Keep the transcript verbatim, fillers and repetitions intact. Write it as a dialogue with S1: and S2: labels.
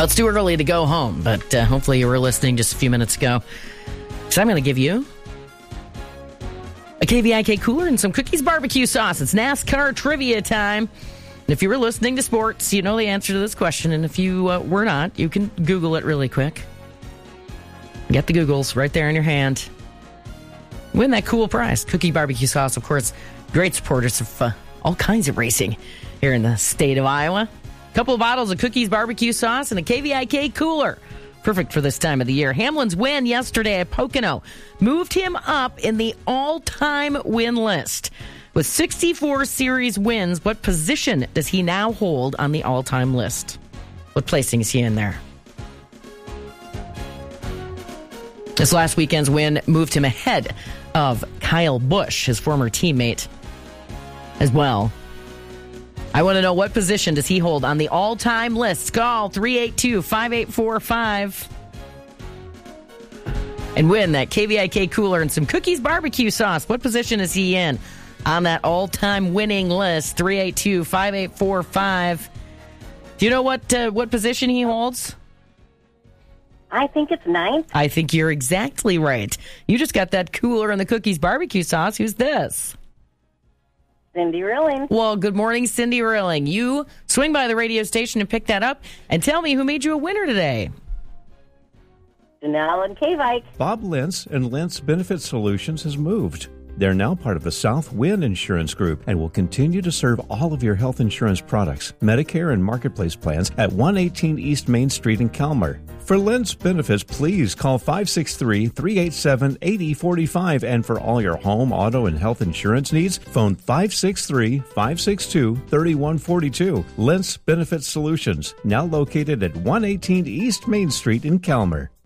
S1: Well, it's too early to go home, but uh, hopefully you were listening just a few minutes ago. So I'm going to give you a K V I K cooler and some Cookies barbecue sauce. It's NASCAR trivia time. And if you were listening to sports, you know the answer to this question. And if you uh, were not, you can Google it really quick. Get the Googles right there in your hand. Win that cool prize. Cookie barbecue sauce, of course, great supporters of uh, all kinds of racing here in the state of Iowa. A couple of bottles of Cookies barbecue sauce and a K V I K cooler. Perfect for this time of the year. Hamlin's win yesterday at Pocono moved him up in the all-time win list. With sixty-four series wins, what position does he now hold on the all-time list? What placing is he in there? This last weekend's win moved him ahead of Kyle Busch, his former teammate, as well. I want to know, what position does he hold on the all-time list? Call three eight two, five eight four five and win that K V I K cooler and some Cookies barbecue sauce. What position is he in on that all-time winning list? three eight two, five eight four five. Do you know what uh, what position he holds?
S2: I think it's ninth.
S1: I think you're exactly right. You just got that cooler and the Cookies barbecue sauce. Who's this?
S2: Cindy Rilling.
S1: Well, good morning, Cindy Rilling. You swing by the radio station and pick that up and tell me who made you a winner today.
S2: Janelle and K-Vike.
S3: Bob Lentz and Lentz Benefit Solutions has moved. They're now part of the South Wind Insurance Group and will continue to serve all of your health insurance products, Medicare and Marketplace plans at one eighteen East Main Street in Calmer. For Lentz Benefits, please call five six three, three eight seven, eight zero four five. And for all your home, auto, and health insurance needs, phone five six three, five six two, three one four two. Lentz Benefit Solutions, now located at one eighteen East Main Street in Calmer.